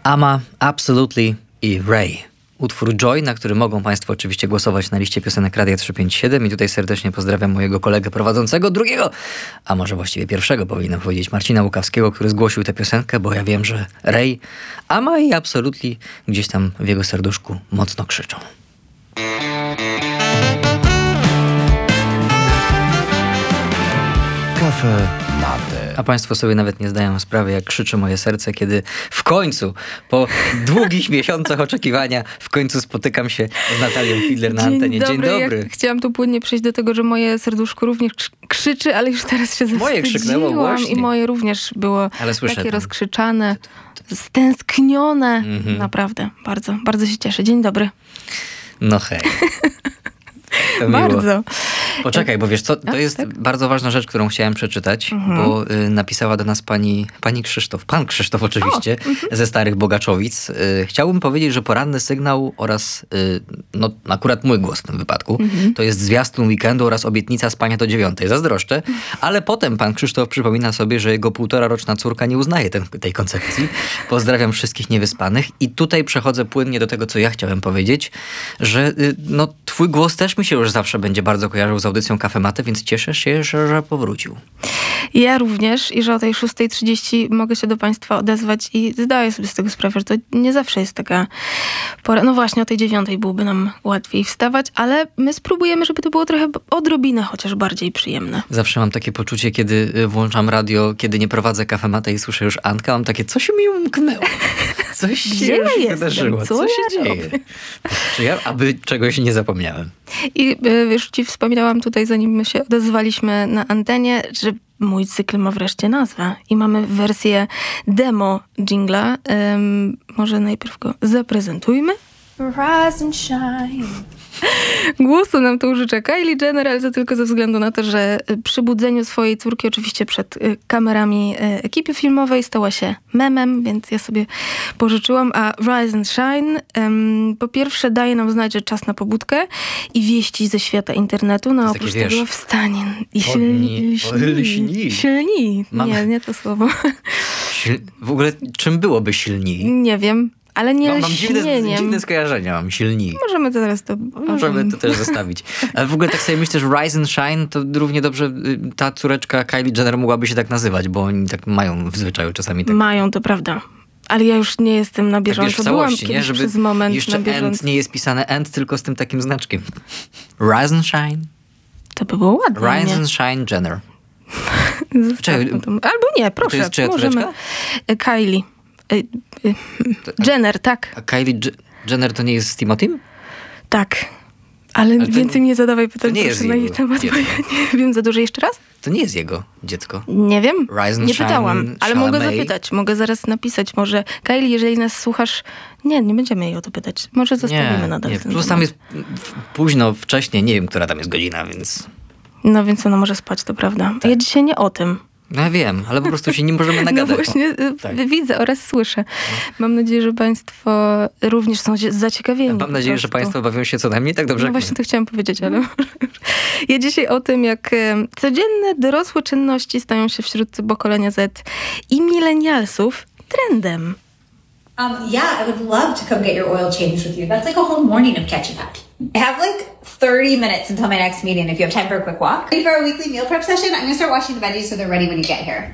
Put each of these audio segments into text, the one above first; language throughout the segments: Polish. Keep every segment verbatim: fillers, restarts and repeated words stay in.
Ama, Absolutely i Ray. Utwór Joy, na który mogą Państwo oczywiście głosować na liście piosenek Radia trzysta pięćdziesiąt siedem i tutaj serdecznie pozdrawiam mojego kolegę prowadzącego drugiego, a może właściwie pierwszego powinienem powiedzieć, Marcina Łukawskiego, który zgłosił tę piosenkę, bo ja wiem, że Ray, Ama i Absolutely gdzieś tam w jego serduszku mocno krzyczą. Kafe Latte. A Państwo sobie nawet nie zdają sprawy, jak krzyczy moje serce, kiedy w końcu, po długich miesiącach oczekiwania, w końcu spotykam się z Natalią Fidler na antenie. Dzień dobry. Ja chciałam tu płynnie przejść do tego, że moje serduszko również krzyczy, ale już teraz się Moje krzyknęło właśnie. I moje również było ale słyszę takie tam. rozkrzyczane, stęsknione. Mhm. Naprawdę, bardzo, bardzo się cieszę. Dzień dobry. No hej. To bardzo. Miło. Poczekaj, bo wiesz co, to A, jest tak? bardzo ważna rzecz, którą chciałem przeczytać, mhm. bo y, napisała do nas pani, pani Krzysztof, pan Krzysztof oczywiście, o, mhm. ze Starych Bogaczowic. Y, chciałbym powiedzieć, że poranny sygnał oraz, y, no akurat mój głos w tym wypadku, mhm. to jest zwiastun weekendu oraz obietnica spania do dziewiątej. Zazdroszczę, ale potem pan Krzysztof przypomina sobie, że jego półtora roczna córka nie uznaje ten, tej koncepcji. Pozdrawiam wszystkich niewyspanych i tutaj przechodzę płynnie do tego, co ja chciałem powiedzieć, że y, no twój głos też mi się już zawsze będzie bardzo kojarzył z audycją Kafematy, więc cieszę się, że, że powrócił. Ja również i że o tej szóstej trzydzieści mogę się do Państwa odezwać i zdaję sobie z tego sprawę, że to nie zawsze jest taka pora. No właśnie o tej dziewiątej byłoby nam łatwiej wstawać, ale my spróbujemy, żeby to było trochę odrobinę chociaż bardziej przyjemne. Zawsze mam takie poczucie, kiedy włączam radio, kiedy nie prowadzę Kafematę i słyszę już Antka, mam takie, coś mi umknęło. Coś Gdzie się już jestem? wydarzyło. Co, Co się ja dzieje? Czy ja, aby czegoś nie zapomniałem. I już ci wspominałam tutaj, zanim my się odezwaliśmy na antenie, że mój cykl ma wreszcie nazwę i mamy wersję demo jingla. Um, może najpierw go zaprezentujmy. Rise and shine. Głosu nam tu użycza Kylie Jenner, ale to tylko ze względu na to, że przy budzeniu swojej córki, oczywiście przed kamerami ekipy filmowej, stała się memem, więc ja sobie pożyczyłam. A Rise and Shine um, po pierwsze daje nam znać, że czas na pobudkę i wieści ze świata internetu. No oprócz takie, tego wiesz, wstanie i podni, silni. silni. Silni. Mamy... Nie, nie to słowo. Sil... W ogóle czym byłoby silni? Nie wiem. Ale nie mam, mam dziwne, lśnieniem. dziwne skojarzenia, mam silni. Możemy to teraz to... Możemy to też zostawić. Ale w ogóle tak sobie myślę, że Rise and Shine to równie dobrze ta córeczka Kylie Jenner mogłaby się tak nazywać, bo oni tak mają w zwyczaju czasami tak. Mają, to prawda. Ale ja już nie jestem na bieżąco. Tak wiesz, w całości, Byłam nie? Żeby przez moment jeszcze na bieżąco. end nie jest pisane end, tylko z tym takim znaczkiem. Rise and Shine. To by było ładne, Rise nie? and Shine Jenner. Czekaj, albo nie, proszę. To jest czyja możemy. córeczka? Kylie. Jenner, tak. A Kylie J- Jenner to nie jest z Timothym? Tak. Ale, Ale więcej nie zadawaj pytań, nie proszę, na jej temat, bo ja nie wiem za dużo. Jeszcze raz? To nie jest jego dziecko. Nie wiem. Rise and nie Shine, pytałam, ale mogę Chalamet. zapytać. Mogę zaraz napisać. Może Kylie, jeżeli nas słuchasz... Nie, nie będziemy jej o to pytać. Może zostawimy nie, nadal nie. ten Plus temat. tam jest późno, wcześnie, nie wiem, która tam jest godzina, więc... No więc ona może spać, to prawda. Tak. Ja dzisiaj nie o tym. No ja wiem, ale po prostu się nie możemy nagadać. No właśnie, tak. widzę oraz słyszę. Mam nadzieję, że Państwo również są zaciekawieni. Mam nadzieję, że Państwo bawią się co najmniej tak dobrze. No właśnie to chciałam powiedzieć, ale... Ja dzisiaj o tym, jak codzienne dorosłe czynności stają się wśród pokolenia Z i milenialsów trendem. Um, yeah, I would love to come get your oil changed with you. That's like a whole morning of catching up. I have like thirty minutes until my next meeting if you have time for a quick walk. Ready for our weekly meal prep session? I'm going to start washing the veggies so they're ready when you get here.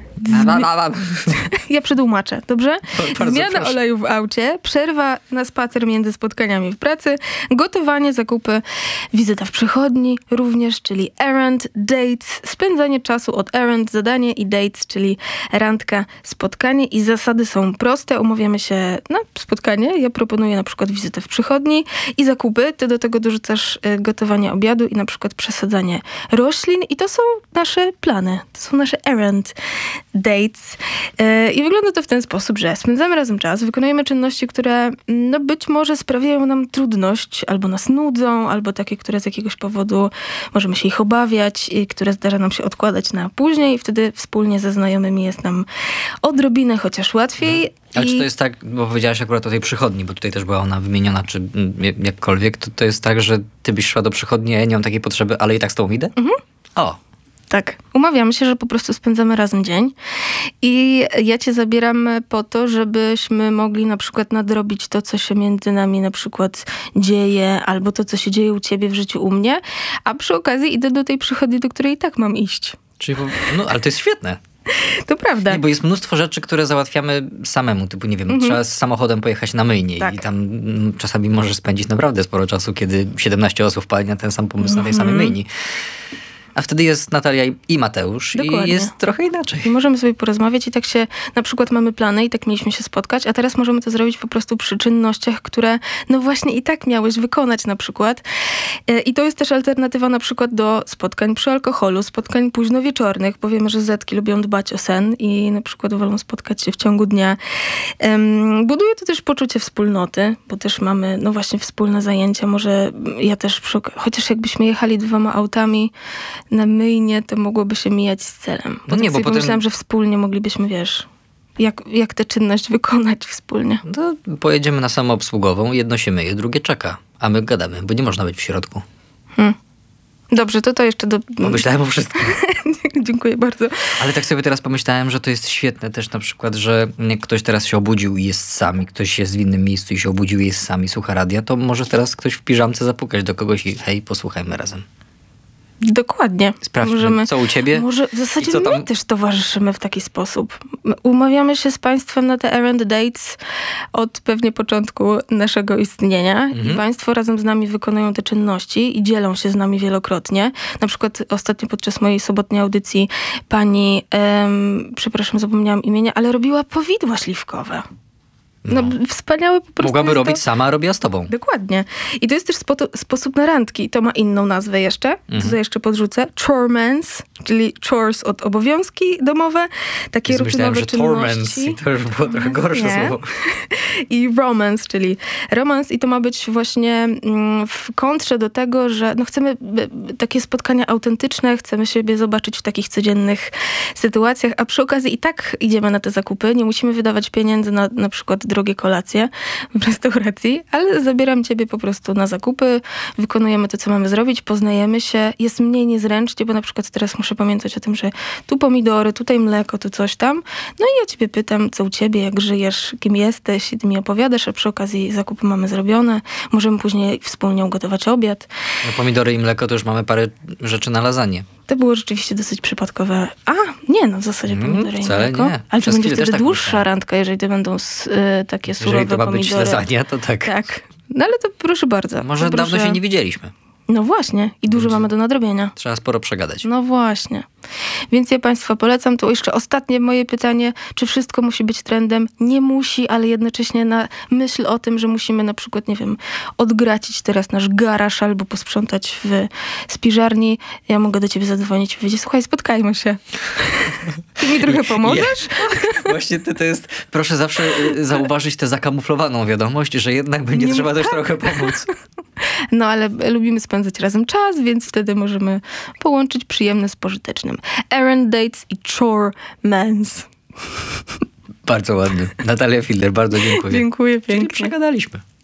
Ja przedłumaczę, dobrze? Bardzo Zmiana proszę. oleju w aucie, przerwa na spacer między spotkaniami w pracy, gotowanie, zakupy, wizyta w przychodni również, czyli errand, dates, spędzanie czasu od errand, zadanie i dates, czyli randka, spotkanie i zasady są proste. Umawiamy się na spotkanie. Ja proponuję na przykład wizytę w przychodni i zakupy. Ty do tego dorzucasz y, gotowanie obiadu i na przykład przesadzanie roślin i to są nasze plany. To są nasze errand dates. Yy, I wygląda to w ten sposób, że spędzamy razem czas, wykonujemy czynności, które no być może sprawiają nam trudność, albo nas nudzą, albo takie, które z jakiegoś powodu możemy się ich obawiać i które zdarza nam się odkładać na później i wtedy wspólnie ze znajomymi jest nam odrobinę chociaż łatwiej. Ale I... czy to jest tak, bo powiedziałaś akurat o tej przychodni, bo tutaj też była ona wymieniona, czy mm, jakkolwiek, to, to jest tak, że ty byś szła do przychodni, a ja nie mam takiej potrzeby, ale i tak z tobą idę? Mhm. O. Tak. Umawiamy się, że po prostu spędzamy razem dzień i ja cię zabieram po to, żebyśmy mogli na przykład nadrobić to, co się między nami na przykład dzieje, albo to, co się dzieje u ciebie w życiu u mnie, a przy okazji idę do tej przychodni, do której i tak mam iść. Czyli, no ale to jest świetne. To prawda. Nie, bo jest mnóstwo rzeczy, które załatwiamy samemu. Typu, nie wiem, mhm. trzeba z samochodem pojechać na myjnie tak. i tam m, czasami możesz spędzić naprawdę sporo czasu, kiedy siedemnaście osób pali na ten sam pomysł mhm. na tej samej myjni. A wtedy jest Natalia i Mateusz Dokładnie. I jest trochę inaczej. I możemy sobie porozmawiać i tak się, na przykład mamy plany i tak mieliśmy się spotkać, a teraz możemy to zrobić po prostu przy czynnościach, które no właśnie i tak miałeś wykonać na przykład. I to jest też alternatywa na przykład do spotkań przy alkoholu, spotkań późno wieczornych, bo wiemy, że zetki lubią dbać o sen i na przykład wolą spotkać się w ciągu dnia. Um, buduje to też poczucie wspólnoty, bo też mamy no właśnie wspólne zajęcia. Może ja też, przy, chociaż jakbyśmy jechali dwoma autami na myjnie, to mogłoby się mijać z celem. Bo no nie, bo potem... pomyślałam, że wspólnie moglibyśmy, wiesz, jak, jak tę czynność wykonać wspólnie. No, pojedziemy na samoobsługową, jedno się myje, drugie czeka, a my gadamy, bo nie można być w środku. Hmm. Dobrze, to to jeszcze do... Pomyślałem o wszystkim. Dziękuję bardzo. Ale tak sobie teraz pomyślałem, że to jest świetne też na przykład, że jak ktoś teraz się obudził i jest sam, i ktoś jest w innym miejscu i się obudził i jest sam i słucha radia, to może teraz ktoś w piżamce zapukać do kogoś i hej, posłuchajmy razem. Dokładnie. Sprawdźmy, Możemy, co u ciebie. Może w zasadzie tam... my też towarzyszymy w taki sposób. Umawiamy się z państwem na te errand dates od pewnie początku naszego istnienia mhm. i państwo razem z nami wykonują te czynności i dzielą się z nami wielokrotnie. Na przykład ostatnio podczas mojej sobotniej audycji pani, em, przepraszam, zapomniałam imienia, ale robiła powidła śliwkowe. No, no wspaniałe po prostu. Mogłaby robić to... sama, a robiła z tobą. Dokładnie. I to jest też spo- sposób na randki. To ma inną nazwę jeszcze. Mhm. To jeszcze podrzucę. Choremans, czyli chores od obowiązki domowe. Takie Więc rutynowe myślałem, że czynności. To już było trochę gorsze Nie. słowo. I romance, czyli romans. I to ma być właśnie mm, w kontrze do tego, że no chcemy by, takie spotkania autentyczne, chcemy siebie zobaczyć w takich codziennych sytuacjach, a przy okazji i tak idziemy na te zakupy. Nie musimy wydawać pieniędzy na na przykład drogie kolacje w restauracji, ale zabieram ciebie po prostu na zakupy, wykonujemy to, co mamy zrobić, poznajemy się, jest mniej niezręcznie, bo na przykład teraz muszę pamiętać o tym, że tu pomidory, tutaj mleko, tu coś tam. No i ja ciebie pytam, co u ciebie, jak żyjesz, kim jesteś, i ty mi opowiadasz, a przy okazji zakupy mamy zrobione, możemy później wspólnie ugotować obiad. No, pomidory i mleko to już mamy parę rzeczy na lasagne. To było rzeczywiście dosyć przypadkowe. A, nie, no w zasadzie pomidory mm, i mleko. Nie. Ale to będzie wtedy tak dłuższa myślałem. randka, jeżeli to będą s, y, takie surowe jeżeli to ma pomidory. być lasagna, to tak. Tak. No ale to proszę bardzo. Może to dawno proszę... się nie widzieliśmy. No właśnie. I dużo Będzie. mamy do nadrobienia. Trzeba sporo przegadać. No właśnie. Więc ja Państwa polecam. Tu jeszcze ostatnie moje pytanie. Czy wszystko musi być trendem? Nie musi, ale jednocześnie na myśl o tym, że musimy na przykład, nie wiem, odgracić teraz nasz garaż albo posprzątać w spiżarni. Ja mogę do ciebie zadzwonić i powiedzieć, słuchaj, spotkajmy się. Ty mi trochę pomożesz? Je, właśnie to, to jest, proszę zawsze zauważyć tę zakamuflowaną wiadomość, że jednak będzie nie trzeba też tak. trochę pomóc. No ale lubimy spędzać razem czas, więc wtedy możemy połączyć przyjemne z pożytecznym. Errand dates i chore mans. Bardzo ładny. Natalia Filder, bardzo dziękuję. Dziękuję pięknie. Czyli przegadaliśmy.